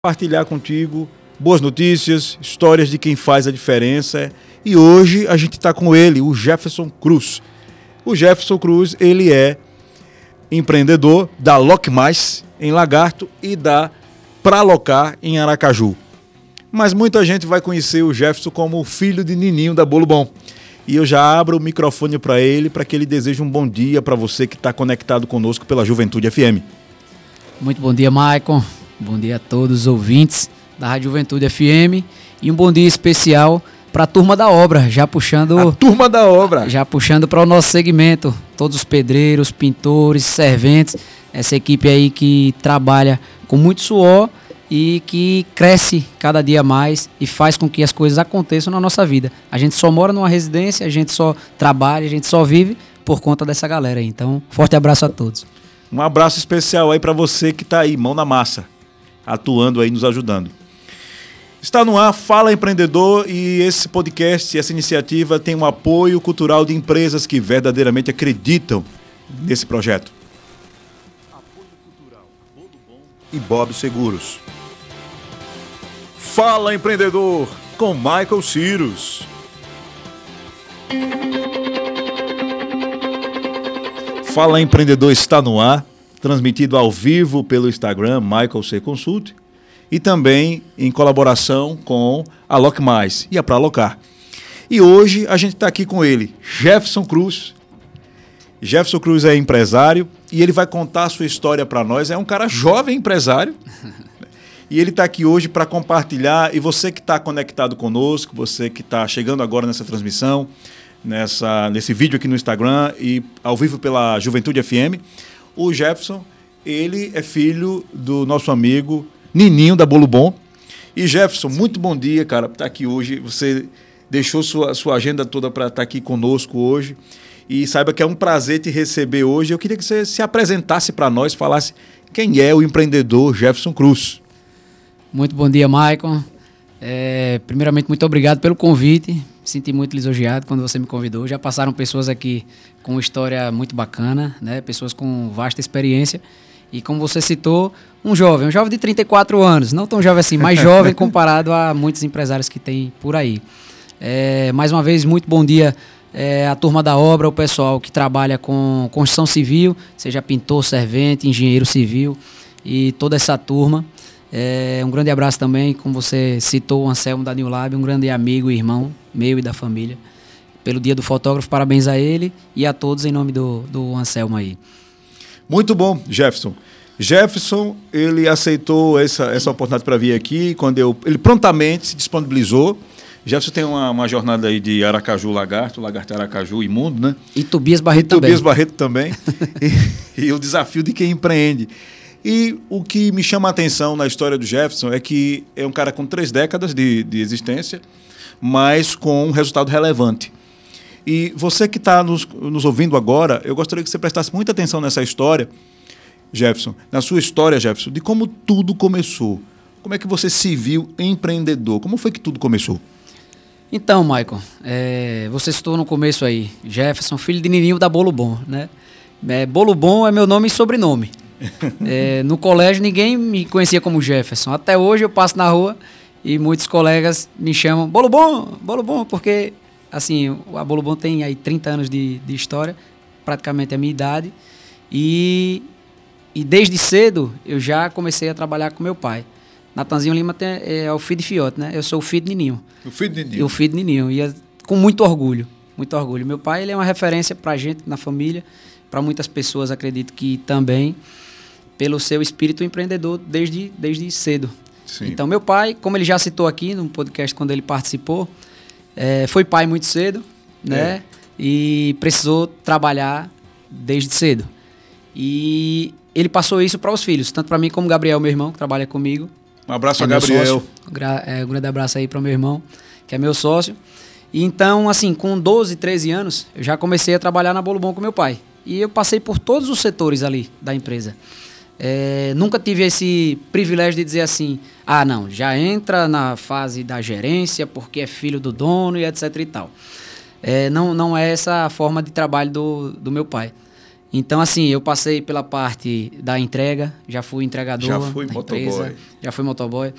Compartilhar contigo boas notícias, histórias de quem faz a diferença. E hoje a gente está com ele, o Jefferson Cruz. O Jefferson Cruz, ele é empreendedor da Lock Mais em Lagarto e da Pra Locar em Aracaju. Mas muita gente vai conhecer o Jefferson como o filho de Nininho da Bolo Bom. E eu já abro o microfone para que ele deseje um bom dia para você que está conectado conosco pela Juventude FM. Muito bom dia, Maicon. Bom dia a todos os ouvintes da Rádio Juventude FM e um bom dia especial para a Turma da Obra, já puxando... A Turma da Obra! Já puxando para o nosso segmento, todos os pedreiros, pintores, serventes, essa equipe aí que trabalha com muito suor e que cresce cada dia mais e faz com que as coisas aconteçam na nossa vida. A gente só mora numa residência, a gente só trabalha, a gente só vive por conta dessa galera aí. Então, forte abraço a todos. Um abraço especial aí para você que está aí, mão na massa, atuando aí, nos ajudando. Está no ar, Fala Empreendedor, e esse podcast, essa iniciativa tem um apoio cultural de empresas que verdadeiramente acreditam nesse projeto. Apoio cultural, Bolo Bom e Bob Seguros. Fala Empreendedor, com Michael Cyrus. Fala Empreendedor está no ar, transmitido ao vivo pelo Instagram, Michael C. Consult, e também em colaboração com a Lock Mais e a Pra Locar. E hoje a gente está aqui com ele, Jefferson Cruz. Jefferson Cruz é empresário e ele vai contar a sua história para nós. É um cara jovem empresário e ele está aqui hoje para compartilhar. E você que está conectado conosco, você que está chegando agora nessa transmissão, nesse vídeo aqui no Instagram e ao vivo pela Juventude FM, o Jefferson, ele é filho do nosso amigo Nininho da Bolo Bom. E Jefferson, muito bom dia, cara, por estar aqui hoje. Você deixou sua agenda toda para estar aqui conosco hoje. E saiba que é um prazer te receber hoje. Eu queria que você se apresentasse para nós, falasse quem é o empreendedor Jefferson Cruz. Muito bom dia, Maicon. Primeiramente, muito obrigado pelo convite. Me senti muito lisonjeado quando você me convidou. Já passaram pessoas aqui com história muito bacana, né? Pessoas com vasta experiência. E como você citou, um jovem de 34 anos, não tão jovem assim, mas jovem comparado a muitos empresários que tem por aí. Mais uma vez, muito bom dia à Turma da Obra, o pessoal que trabalha com construção civil, seja pintor, servente, engenheiro civil e toda essa turma. Um grande abraço também, como você citou, o Anselmo da New Lab, um grande amigo e irmão meu e da família. Pelo dia do fotógrafo, parabéns a ele e a todos em nome do Anselmo aí. Muito bom, Jefferson. Jefferson, ele aceitou essa oportunidade para vir aqui, ele prontamente se disponibilizou. Jefferson tem uma jornada aí de Aracaju, Lagarto Aracaju e Mundo, né? E Tobias Barreto também. Tobias Barreto também. e o desafio de quem empreende. E o que me chama a atenção na história do Jefferson é que é um cara com 3 décadas de existência, mas com um resultado relevante. E você que está nos ouvindo agora, eu gostaria que você prestasse muita atenção nessa história, Jefferson, na sua história, Jefferson, de como tudo começou. Como é que você se viu empreendedor? Como foi que tudo começou? Então, Maicon, você citou no começo aí, Jefferson, filho de Nininho da Bolo Bom, né? Bolo Bom é meu nome e sobrenome. No colégio ninguém me conhecia como Jefferson. Até hoje eu passo na rua e muitos colegas me chamam Bolo Bom, porque assim, a Bolo Bom tem aí 30 anos de história, praticamente a minha idade, e desde cedo eu já comecei a trabalhar com meu pai. Natanzinho Lima é o filho de Fiote, né? Eu sou o filho de Nininho. O filho de Nininho. O filho de Nininho, e com muito orgulho, muito orgulho. Meu pai, ele é uma referência pra gente na família, para muitas pessoas, acredito que também, pelo seu espírito empreendedor desde cedo. Sim. Então, meu pai, como ele já citou aqui no podcast quando ele participou, foi pai muito cedo, né? E precisou trabalhar desde cedo. E ele passou isso para os filhos, tanto para mim como Gabriel, meu irmão, que trabalha comigo. Um abraço a Gabriel. Um grande abraço aí para o meu irmão, que é meu sócio. E então, assim, com 12, 13 anos, eu já comecei a trabalhar na Bolo Bom com meu pai. E eu passei por todos os setores ali da empresa. Nunca tive esse privilégio de dizer assim, não, já entra na fase da gerência porque é filho do dono e etc e tal. Não é essa a forma de trabalho do meu pai. Então, assim, eu passei pela parte da entrega, já fui entregador Já fui da motoboy. empresa, já fui motoboy.